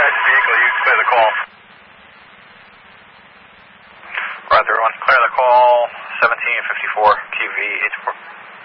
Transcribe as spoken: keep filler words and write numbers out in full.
dispatch vehicle, you can clear the call. Roger, everyone. Clear the call, seventeen fifty-four, Q V eight four.